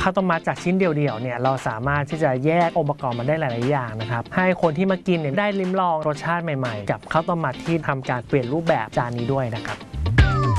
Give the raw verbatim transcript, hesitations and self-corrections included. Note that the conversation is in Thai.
ข้าวต้มมัดจากชิ้นเดียวๆเนี่ยเราสามารถที่จะแยกองค์ประกอบมาได้หลายๆอย่างนะครับให้คนที่มากินเนี่ยได้ลิ้มลองรสชาติใหม่ๆกับข้าวต้มมัดที่ทำการเปลี่ยนรูปแบบจานนี้ด้วยนะครับ